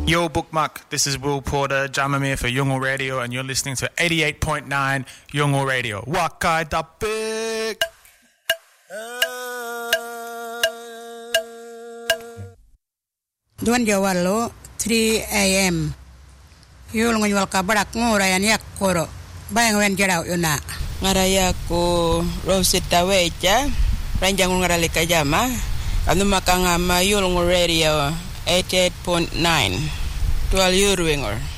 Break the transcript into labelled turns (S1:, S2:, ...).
S1: Yo, Bookmark, this is Will Porter, Jamamir for Yungle Radio, and you're listening to 88.9 Yungle Radio. Wakai Dapik!
S2: Duan Jawalo, 3 a.m. Yul ngunyual kabarak ngurayan yak koro. Bayang wen jaraw yuna.
S3: Ngaraya ko Rosita Wecha, ranjang ngaralika jama. Anu makangama Yul Radio 88.9 12 Urwingor.